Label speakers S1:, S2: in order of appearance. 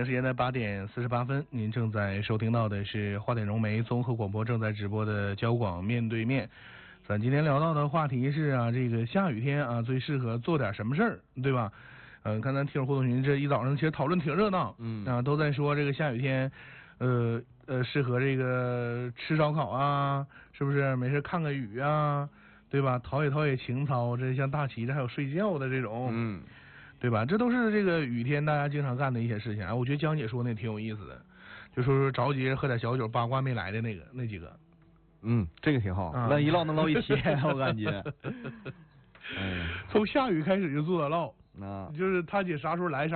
S1: 时间的8:48，您正在收听到的是花点融媒综合广播正在直播的交广面对面。咱今天聊到的话题是啊，这个下雨天啊，最适合做点什么事儿，对吧？看咱听友互动群这一早上其实讨论挺热闹，都在说这个下雨天，适合这个吃烧烤啊，是不是？没事看个雨啊，对吧？陶冶情操，这像大齐这还有睡觉的这种，对吧？这都是这个雨天大家经常干的一些事情啊。我觉得江姐说那挺有意思的，就说着急喝点小酒，八卦没来的那几个。
S2: 这个挺好，那一唠能唠一天，我感觉。
S1: 从下雨开始就坐到唠，
S2: 啊，
S1: 就是他姐啥时候来啥。